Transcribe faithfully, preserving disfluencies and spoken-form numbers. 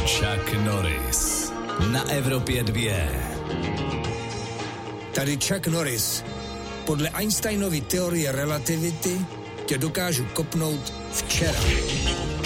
Chuck Norris na Evropě dvě. Tady Chuck Norris. Podle Einsteinovy teorie relativity tě dokážu kopnout včera.